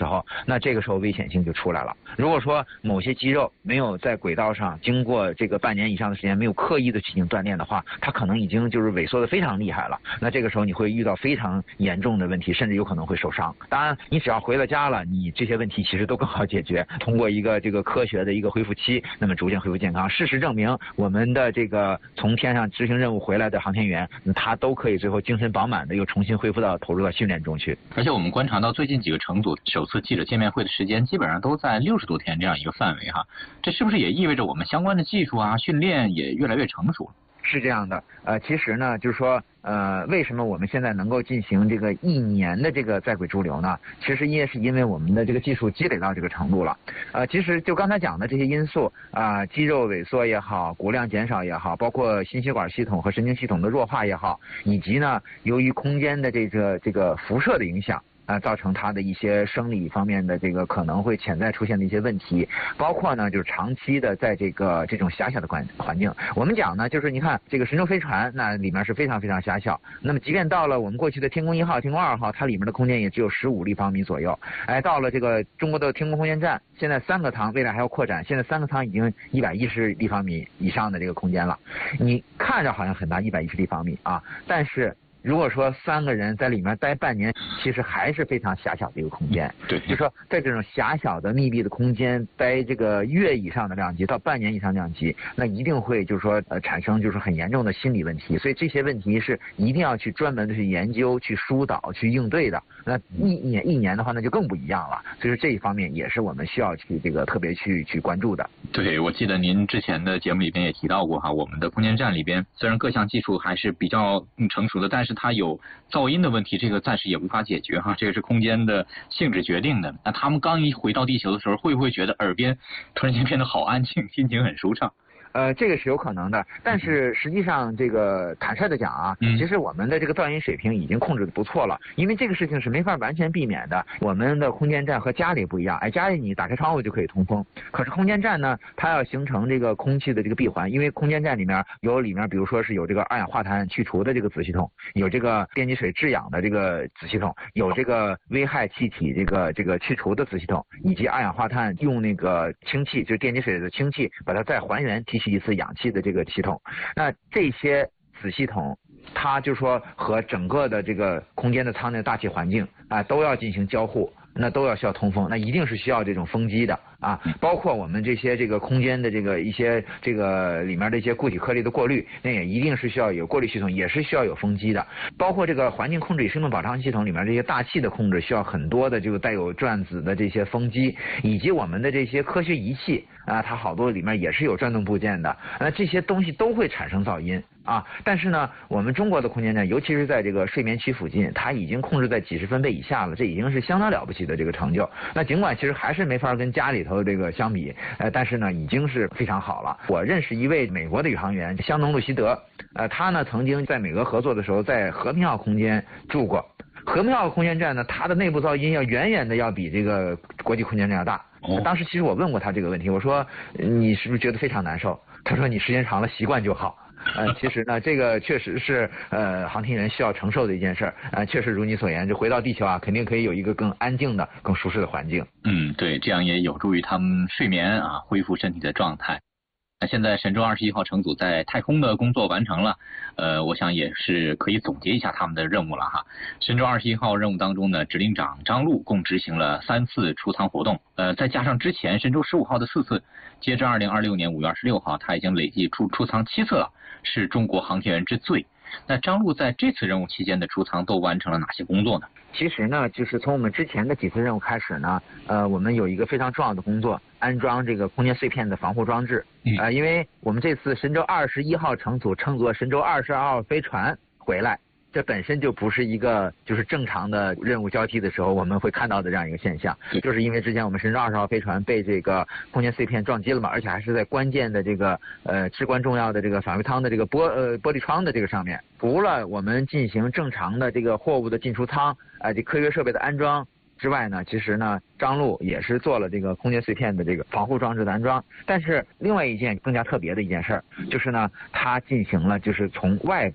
候，那这个时候危险性就出来了。如果说某些肌肉没有在轨道上经过这个半年以上的时间，没有刻意的进行锻炼的话，它可能已经就是萎缩的非常厉害了。那这个时候你会遇到非常严重的问题，甚至有可能会受伤。当然，你只要回了家了，你这些问题其实都更好解决。通过一个这个科学的一个恢复期，那么逐渐恢复健康。事实证明，我们的这个从天上执行任务回来的航天员，他都可以最后精神饱满的又重新恢复到投入到训练中去。 而且我们观察到最近几个乘组首次记者见面会的时间，基本上都在60多天这样一个范围哈。这是不是也意味着我们相关的技术啊、训练也越来越成熟了？ 是这样的，其实呢，就是说，为什么我们现在能够进行这个1年的这个在轨驻留呢？其实也是因为我们的这个技术积累到这个程度了。其实就刚才讲的这些因素肌肉萎缩也好，骨量减少也好，包括心血管系统和神经系统的弱化也好，以及呢，由于空间的这个辐射的影响。造成它的一些生理方面的这个可能会潜在出现的一些问题，包括呢就是长期的在这种狭小的环境。我们讲呢，就是你看这个神舟飞船，那里面是非常非常狭小。那么即便到了我们过去的天宫1号、天宫2号，它里面的空间也只有15立方米左右。到了这个中国的天宫空间站，现在3个舱，未来还要扩展，现在3个舱已经110立方米以上的这个空间了。你看着好像很大，110立方米啊，但是如果说3个人在里面待半年，其实还是非常狭小的一个空间。 对， 就是说在这种狭小的密闭的空间待这个月以上的量级到半年以上量级，那一定会就是说产生就是很严重的心理问题。所以这些问题是一定要去专门的去研究、去疏导、去应对的。那一年的话，那就更不一样了。所以说这一方面也是我们需要去这个特别去关注的。 对，我记得您之前的节目里边也提到过哈，我们的空间站里边虽然各项技术还是比较成熟的，但是它有噪音的问题，这个暂时也无法解决哈，这个是空间的性质决定的。那他们刚一回到地球的时候，会不会觉得耳边突然间变得好安静，心情很舒畅？ 这个是有可能的，但是实际上这个坦率的讲啊，其实我们的这个噪音水平已经控制的不错了，因为这个事情是没法完全避免的。我们的空间站和家里不一样，家里你打开窗户就可以通风，可是空间站呢，它要形成这个空气的这个闭环，因为空间站里面比如说是有这个二氧化碳去除的这个子系统，有这个电解水制氧的这个子系统，有这个危害气体这个去除的子系统，以及二氧化碳用那个氢气，就是电解水的氢气把它再还原提取一次氧气的这个系统。那这些子系统它就说和整个的这个空间的舱内大气环境都要进行交互，那都需要通风，那一定是需要这种风机的包括我们这些这个空间的这个一些这个里面的一些固体颗粒的过滤，那也一定是需要有过滤系统，也是需要有风机的。包括这个环境控制与生命保障系统里面这些大气的控制，需要很多的这个带有转子的这些风机，以及我们的这些科学仪器它好多里面也是有转动部件的，那这些东西都会产生噪音但是呢，我们中国的空间站，尤其是在这个睡眠区附近，它已经控制在几十分贝以下了，这已经是相当了不起的这个成就。那尽管其实还是没法跟家里头这个相比，但是呢，已经是非常好了。我认识一位美国的宇航员香农·路希德，他呢曾经在美俄合作的时候，在和平号空间住过。和平号空间站呢，它的内部噪音远远的要比这个国际空间站要大。当时其实我问过他这个问题，我说你是不是觉得非常难受？他说你时间长了习惯就好。其实呢，这个确实是航天员需要承受的一件事儿。确实如你所言，就回到地球肯定可以有一个更安静的、更舒适的环境。 对，这样也有助于他们睡眠恢复身体的状态。那现在神舟21号乘组在太空的工作完成了，我想也是可以总结一下他们的任务了哈。神舟21号任务当中呢，指令长张陆共执行了3次出舱活动，再加上之前神舟15号的4次，截至2026年5月26号，他已经累计出舱7次了，是中国航天员之最。那张陆在这次任务期间的出舱都完成了哪些工作呢？ 其实呢，就是从我们之前的几次任务开始呢，我们有一个非常重要的工作，安装这个空间碎片的防护装置。因为我们这次神舟21号乘组乘坐神舟22号飞船回来，这本身就不是一个就是正常的任务交替的时候我们会看到的这样一个现象，就是因为之前我们神舟20号飞船被这个空间碎片撞击了嘛，而且还是在关键的这个至关重要的这个反馈舱的这个玻璃窗的这个上面，除了我们进行正常的这个货物的进出舱这科学设备的安装之外呢，其实呢张陆也是做了这个空间碎片的这个防护装置的安装。但是另外一件更加特别的一件事儿，就是呢他进行了就是从外部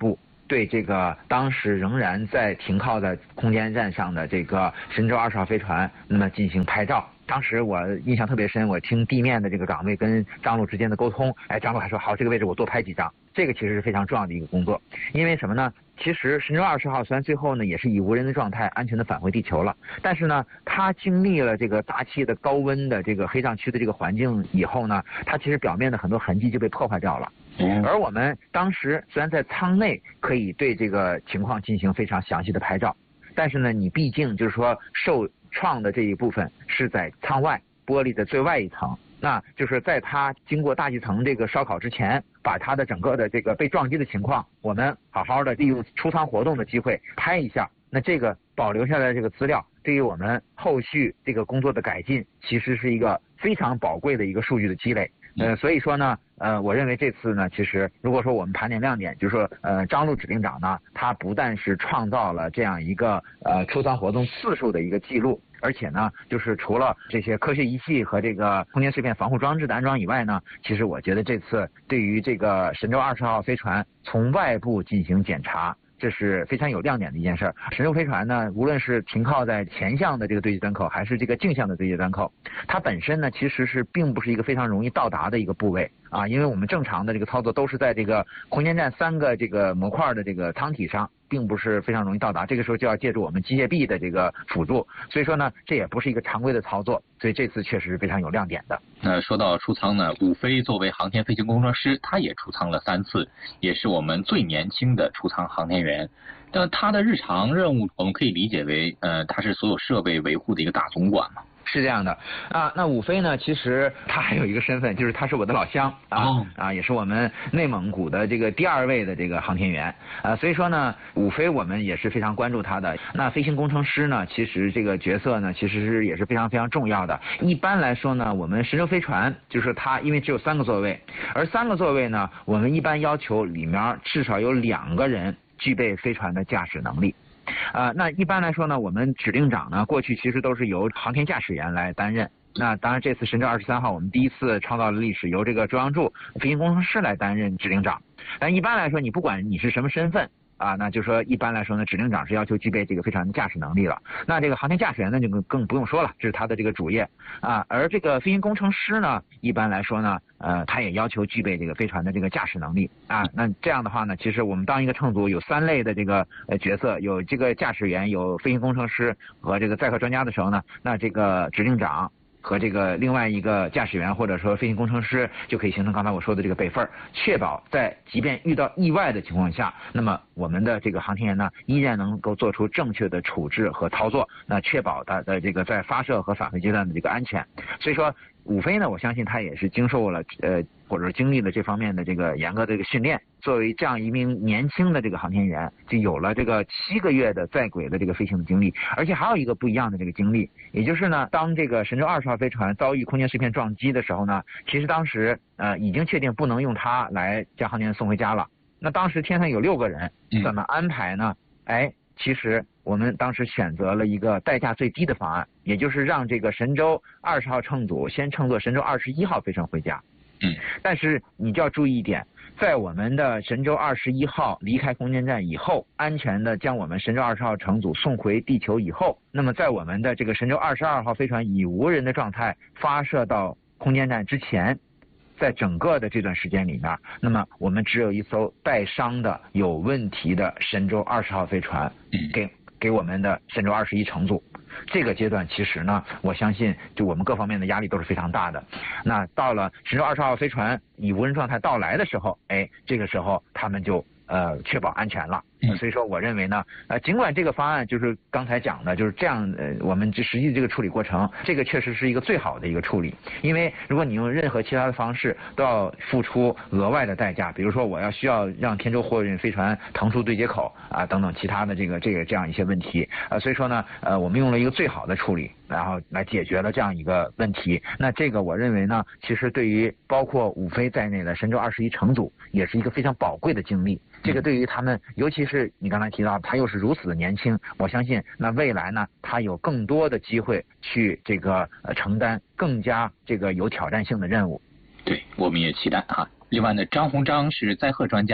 对这个当时仍然在停靠在空间站上的这个神舟20号飞船，那么进行拍照。当时我印象特别深，我听地面的这个岗位跟张璐之间的沟通，张璐还说好，这个位置我多拍几张。这个其实是非常重要的一个工作，因为什么呢？其实神舟20号虽然最后呢也是以无人的状态安全的返回地球了，但是呢，它经历了这个大气的高温的这个黑障区的这个环境以后呢，它其实表面的很多痕迹就被破坏掉了。而我们当时虽然在舱内可以对这个情况进行非常详细的拍照，但是呢，你毕竟就是说受创的这一部分是在舱外玻璃的最外一层，那就是在它经过大气层这个烧烤之前，把它的整个的这个被撞击的情况，我们好好的利用出舱活动的机会拍一下，那这个保留下来的这个资料，对于我们后续这个工作的改进，其实是一个非常宝贵的一个数据的积累。所以说呢，我认为这次呢，其实如果说我们盘点亮点，就是说，张璐指令长呢，他不但是创造了这样一个出舱活动次数的一个记录，而且呢，就是除了这些科学仪器和这个空间碎片防护装置的安装以外呢，其实我觉得这次对于这个神舟20号飞船从外部进行检查，这是非常有亮点的一件事。神舟飞船呢，无论是停靠在前向的这个对接端口，还是这个径向的对接端口，它本身呢其实是并不是一个非常容易到达的一个部位啊，因为我们正常的这个操作都是在这个空间站3个这个模块的这个舱体上，并不是非常容易到达，这个时候就要借助我们机械臂的这个辅助，所以说呢，这也不是一个常规的操作，所以这次确实是非常有亮点的。 那说到出舱呢，伍飞作为航天飞行工程师，他也出舱了3次，也是我们最年轻的出舱航天员。但他的日常任务，我们可以理解为，他是所有设备维护的一个大总管嘛。 是这样的啊，那伍飞呢，其实他还有一个身份，就是他是我的老乡也是我们内蒙古的这个第2位的这个航天员所以说呢，伍飞我们也是非常关注他的。那飞行工程师呢，其实这个角色呢，其实是也是非常非常重要的。一般来说呢，我们神舟飞船就是它，因为只有3个座位，而3个座位呢，我们一般要求里面至少有2个人具备飞船的驾驶能力。那一般来说呢，我们指令长呢，过去其实都是由航天驾驶员来担任。那当然，这次神舟23号我们第一次创造了历史，由这个周阳柱飞行工程师来担任指令长。但一般来说，你不管你是什么身份那就说一般来说呢，指令长是要求具备这个飞船的驾驶能力了。那这个航天驾驶员呢，就更不用说了，这是他的这个主业而这个飞行工程师呢，一般来说呢，他也要求具备这个飞船的这个驾驶能力那这样的话呢，其实我们当一个乘组有3类的这个角色，有这个驾驶员，有飞行工程师和这个载荷专家的时候呢，那这个指令长和这个另外一个驾驶员或者说飞行工程师就可以形成刚才我说的这个备份，确保在即便遇到意外的情况下，那么我们的这个航天员呢依然能够做出正确的处置和操作，那确保它的这个在发射和返回阶段的这个安全。所以说伍飞呢，我相信他也是经受了或者经历了这方面的这个严格的这个训练，作为这样一名年轻的这个航天员，就有了这个7个月的在轨的这个飞行的经历。而且还有一个不一样的这个经历，也就是呢，当这个神舟20号飞船遭遇空间碎片撞击的时候呢，其实当时已经确定不能用它来将航天员送回家了。那当时天上有6个人，怎么安排呢？其实我们当时选择了一个代价最低的方案，也就是让这个神舟20号乘组先乘坐神舟21号飞船回家。但是你就要注意一点，在我们的神舟21号离开空间站以后，安全的将我们神舟20号乘组送回地球以后，那么在我们的这个神舟22号飞船以无人的状态发射到空间站之前，在整个的这段时间里面，那么我们只有一艘带伤的有问题的神舟20号飞船给我们的神舟21乘组。这个阶段其实呢，我相信就我们各方面的压力都是非常大的。那到了神舟20号飞船以无人状态到来的时候，这个时候他们就确保安全了。所以说我认为呢，尽管这个方案就是刚才讲的就是这样，我们实际这个处理过程，这个确实是一个最好的一个处理。因为如果你用任何其他的方式，都要付出额外的代价，比如说我需要让天舟货运飞船腾出对接口等等其他的这样一些问题所以说呢，我们用了一个最好的处理，然后来解决了这样一个问题。那这个我认为呢，其实对于包括伍飞在内的神舟21乘组也是一个非常宝贵的经历。这个对于他们，尤其是你刚才提到他又是如此的年轻，我相信那未来呢，他有更多的机会去这个承担更加这个有挑战性的任务。 对，我们也期待另外呢，张鸿章是载荷专家，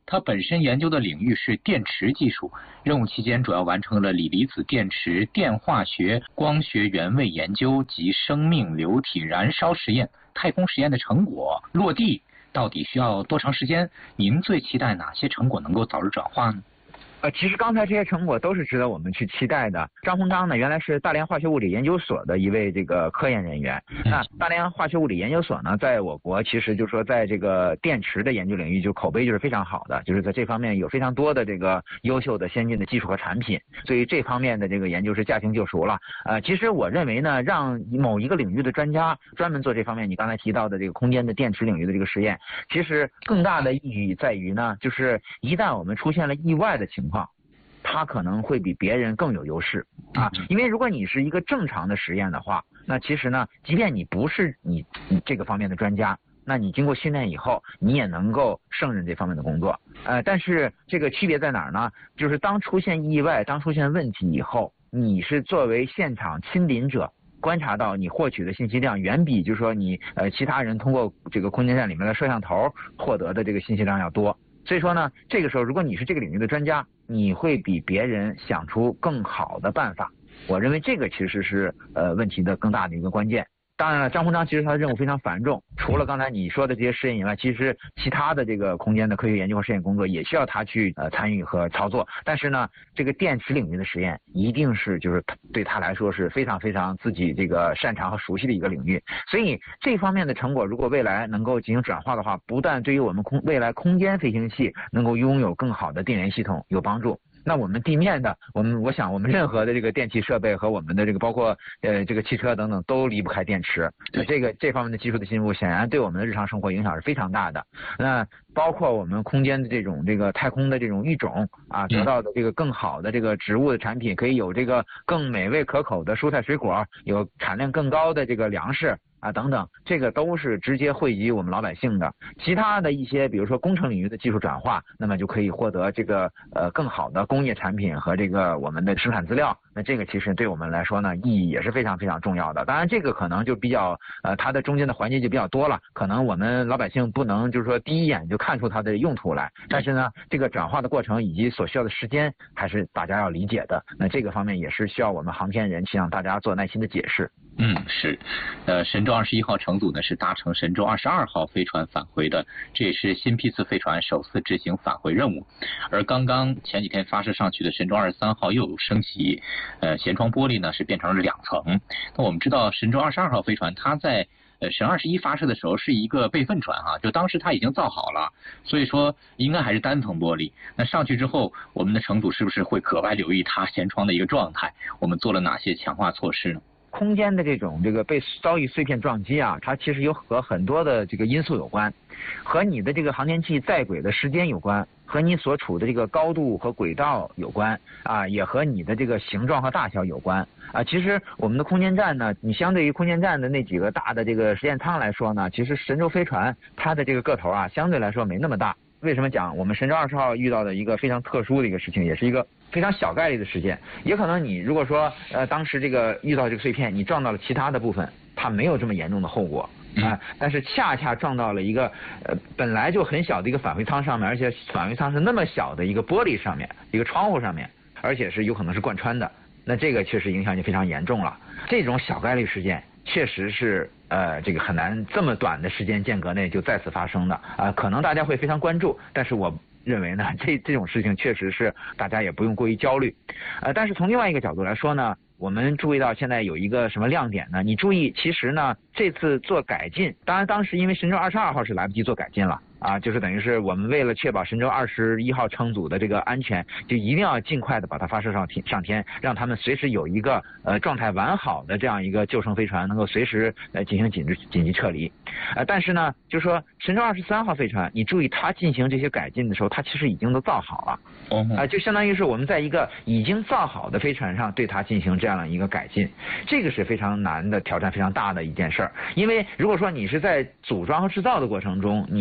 它本身研究的领域是电池技术，任务期间主要完成了锂离子电池电化学、光学原位研究及生命流体燃烧实验。太空实验的成果落地到底需要多长时间？您最期待哪些成果能够早日转化呢？ 其实刚才这些成果都是值得我们去期待的。张鸿章呢，原来是大连化学物理研究所的一位这个科研人员。那大连化学物理研究所呢，在我国其实就是说，在这个电池的研究领域，就口碑就是非常好的，就是在这方面有非常多的这个优秀的先进的技术和产品，所以这方面的这个研究是驾轻就熟了。其实我认为呢，让某一个领域的专家专门做这方面，你刚才提到的这个空间的电池领域的这个实验，其实更大的意义在于呢，就是一旦我们出现了意外的情况，它可能会比别人更有优势啊，因为如果你是一个正常的实验的话，那其实呢，即便你不是你这个方面的专家，那你经过训练以后，你也能够胜任这方面的工作。但是这个区别在哪儿呢？就是当出现意外、当出现问题以后，你是作为现场亲临者，观察到你获取的信息量远比就是说你其他人通过这个空间站里面的摄像头获得的这个信息量要多。所以说呢，这个时候如果你是这个领域的专家，你会比别人想出更好的办法。我认为这个其实是问题的更大的一个关键。当然了，张鸿章其实他的任务非常繁重，除了刚才你说的这些实验以外，其实其他的这个空间的科学研究和实验工作也需要他去参与和操作。但是呢，这个电池领域的实验一定是就是对他来说是非常非常自己这个擅长和熟悉的一个领域。所以这方面的成果如果未来能够进行转化的话，不但对于我们未来空间飞行器能够拥有更好的电源系统有帮助，那我们地面的我想我们任何的这个电气设备和我们的这个包括这个汽车等等都离不开电池。这方面的技术的进步显然对我们的日常生活影响是非常大的。那包括我们空间的这个太空的这种育种啊，得到的这个更好的这个植物的产品，可以有这个更美味可口的蔬菜水果，有产量更高的这个粮食啊等等，这个都是直接惠及我们老百姓的。其他的一些比如说工程领域的技术转化，那么就可以获得这个更好的工业产品和这个我们的生产资料。那这个其实对我们来说呢，意义也是非常非常重要的。当然这个可能就比较它的中间的环节就比较多了，可能我们老百姓不能就是说第一眼就看出它的用途来，但是呢这个转化的过程以及所需要的时间还是大家要理解的。那这个方面也是需要我们航天人去向大家做耐心的解释。 是，神舟21号乘组呢是搭乘神舟22号飞船返回的，这也是新批次飞船首次执行返回任务。而刚刚前几天发射上去的神舟23号又升级，舷窗玻璃呢是变成了2层。那我们知道神舟22号飞船它在神21发射的时候是一个备份船哈，就当时它已经造好了，所以说应该还是单层玻璃。那上去之后，我们的乘组是不是会格外留意它舷窗的一个状态？我们做了哪些强化措施呢？ 空间的这个被遭遇碎片撞击啊，它其实有和很多的这个因素有关，和你的这个航天器在轨的时间有关，和你所处的这个高度和轨道有关啊，也和你的这个形状和大小有关啊。其实我们的空间站呢，你相对于空间站的那几个大的这个实验舱来说呢，其实神舟飞船它的这个个头啊，相对来说没那么大。为什么讲我们神舟20号遇到的一个非常特殊的一个事情，也是一个非常小概率的事件？也可能你如果说当时这个遇到这个碎片，你撞到了其他的部分，它没有这么严重的后果啊，但是恰恰撞到了一个本来就很小的一个返回舱上面，而且返回舱是那么小的一个玻璃上面，一个窗户上面，而且是有可能是贯穿的，那这个确实影响就非常严重了。这种小概率事件确实是这个很难这么短的时间间隔内就再次发生的啊，可能大家会非常关注，但是我认为呢，这种事情确实是大家也不用过于焦虑。但是从另外一个角度来说呢，我们注意到现在有一个什么亮点呢？你注意，其实呢这次做改进，当然当时因为神舟22号是来不及做改进了啊，就是等于是我们为了确保神舟21号乘组的这个安全，就一定要尽快的把它发射上天，让他们随时有一个状态完好的这样一个救生飞船能够随时进行紧急撤离。但是呢，就是说神舟23号飞船，你注意它进行这些改进的时候，它其实已经都造好了。就相当于是我们在一个已经造好的飞船上对它进行这样的一个改进，这个是非常难的挑战，非常大的一件事儿。因为如果说你是在组装和制造的过程中你做了这样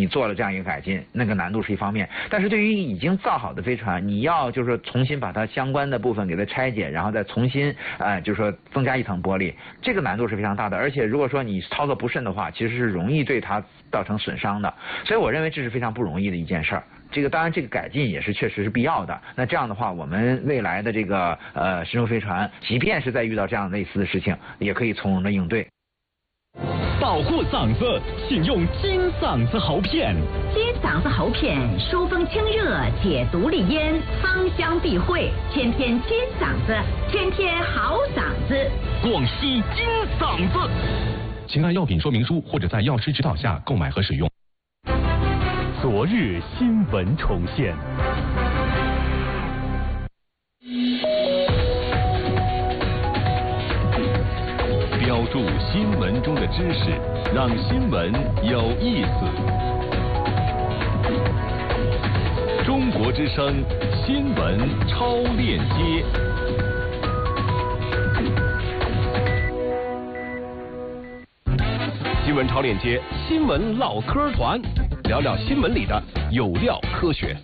样一个改进，那个难度是一方面。但是对于已经造好的飞船，你要就是说重新把它相关的部分给它拆解，然后再重新就是说增加一层玻璃，这个难度是非常大的。而且如果说你操作不慎的话，其实是容易对它造成损伤的。所以我认为这是非常不容易的一件事儿。这个当然，这个改进也是确实是必要的。那这样的话，我们未来的这个神舟飞船，即便是在遇到这样类似的事情，也可以从容的应对。 保护嗓子，请用金嗓子喉片。 金嗓子喉片疏风清热，解毒利咽，芳香避秽，天天金嗓子，天天好嗓子。 广西金嗓子，请按药品说明书或者在药师指导下购买和使用。昨日新闻重现。标注新闻中的知识，让新闻有意思。中国之声新闻超链接。新闻超链接，新闻唠嗑团，聊聊新闻里的有料科学。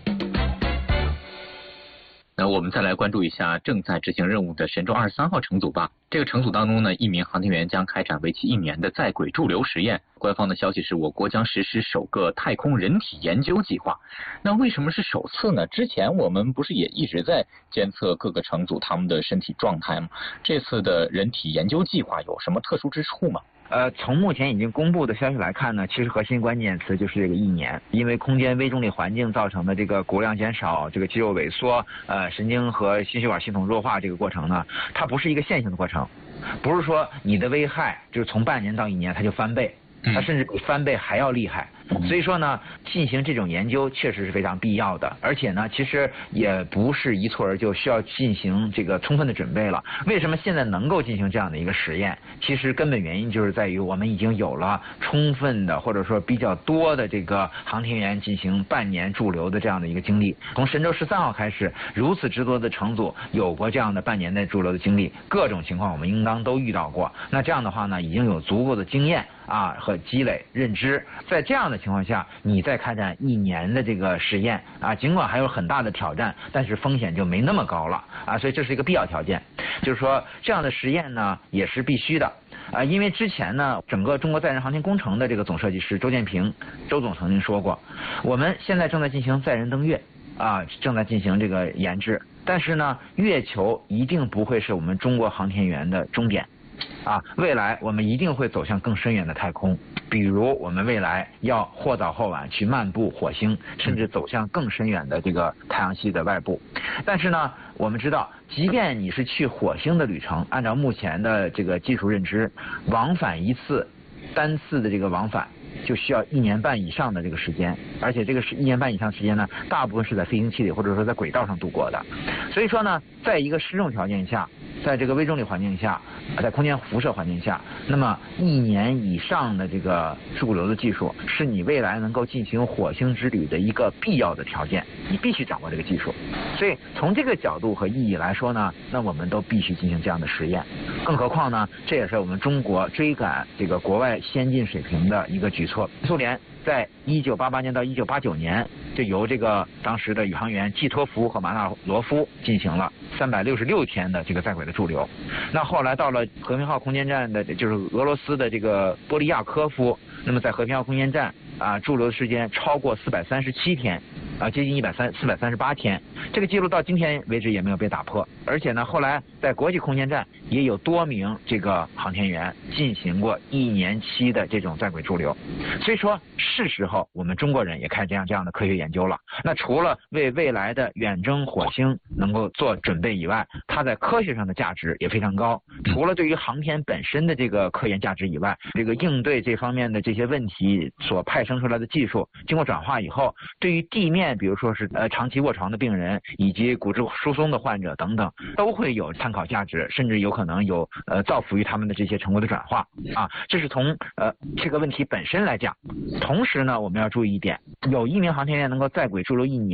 那我们再来关注一下正在执行任务的神舟23号乘组吧。这个乘组当中呢，1名航天员将开展为期1年的在轨驻留实验。官方的消息是我国将实施首个太空人体研究计划。那为什么是首次呢？之前我们不是也一直在监测各个乘组他们的身体状态吗？这次的人体研究计划有什么特殊之处吗？ 从目前已经公布的消息来看呢，其实核心关键词就是这个1年，因为空间微重力环境造成的这个骨量减少、这个肌肉萎缩、神经和心血管系统弱化这个过程呢，它不是一个线性的过程，不是说你的危害就是从半年到1年它就翻倍，它甚至比翻倍还要厉害。所以说呢，进行这种研究确实是非常必要的，而且呢，其实也不是一蹴而就，需要进行这个充分的准备了。为什么现在能够进行这样的一个实验？其实根本原因就是在于我们已经有了充分的或者说比较多的这个航天员进行半年驻留的这样的一个经历。从神舟13号开始，如此之多的乘组有过这样的半年内驻留的经历，各种情况我们应当都遇到过。那这样的话呢，已经有足够的经验和积累认知，在这样的情况下，你再开展1年的这个实验尽管还有很大的挑战，但是风险就没那么高了所以这是一个必要条件。就是说这样的实验呢也是必须的因为之前呢，整个中国载人航天工程的这个总设计师周建平周总曾经说过，我们现在正在进行载人登月正在进行这个研制，但是呢，月球一定不会是我们中国航天员的终点未来我们一定会走向更深远的太空，比如我们未来要或早或晚去漫步火星，甚至走向更深远的这个太阳系的外部。但是呢，我们知道，即便你是去火星的旅程，按照目前的这个技术认知，往返一次，单次的这个往返就需要1年半以上的这个时间，而且这个是1年半以上时间呢，大部分是在飞行器里或者说在轨道上度过的。所以说呢，在一个失重条件下，在这个微重力环境下，在空间辐射环境下，那么1年以上的这个驻留的技术是你未来能够进行火星之旅的一个必要的条件，你必须掌握这个技术。所以从这个角度和意义来说呢，那我们都必须进行这样的实验。更何况呢，这也是我们中国追赶这个国外先进水平的一个举措。苏联在1988年到1989年就由这个当时的宇航员季托夫和马纳罗夫进行了366天的这个在轨的驻留。那后来到了和平号空间站的，就是俄罗斯的这个波利亚科夫，那么在和平号空间站驻留的时间超过437天接近438天，这个记录到今天为止也没有被打破。而且呢，后来在国际空间站也有多名这个航天员进行过1年期的这种在轨驻留。所以说是时候我们中国人也开展这样的科学研究了。那除了为未来的远征火星能够做准备以外，它在科学上的价值也非常高。除了对于航天本身的这个科研价值以外，这个应对这方面的这些问题所派生出来的技术经过转化以后，对于地面比如说是长期卧床的病人以及骨质疏松的患者等等，都会有参考价值，甚至有可能有造福于他们的这些成果的转化这是从这个问题本身来讲。同时呢，我们要注意一点，有1名航天员能够在轨驻留1年，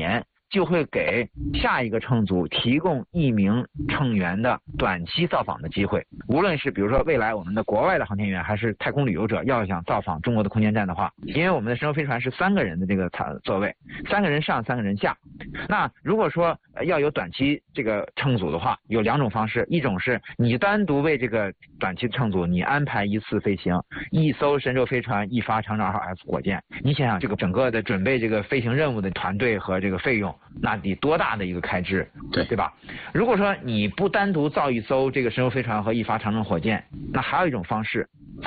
就会给下一个乘组提供1名乘员的短期造访的机会。无论是比如说未来我们的国外的航天员还是太空旅游者要想造访中国的空间站的话，因为我们的神舟飞船是3个人的这个座位，3个人上3个人下。那如果说要有短期这个乘组的话，有2种方式，一种是你单独为这个短期乘组你安排1次飞行，1艘神舟飞船1发长征2号 F 火箭，你想想这个整个的准备这个飞行任务的团队和这个费用，那得多大的一个开支，对吧？如果说你不单独造1艘这个神舟飞船和1发长征火箭，那还有一种方式